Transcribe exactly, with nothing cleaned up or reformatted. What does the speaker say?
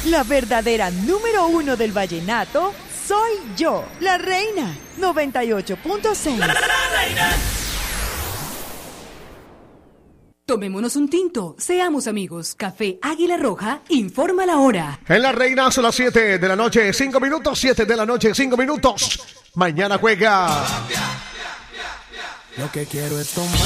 La verdadera número uno del vallenato soy yo, la reina. noventa y ocho punto seis. La, la, la, la reina. Tomémonos un tinto, seamos amigos. Café Águila Roja informa la hora. En La Reina son las siete de la noche, cinco minutos. siete de la noche, cinco minutos. Mañana juega. Lo que quiero es tomar.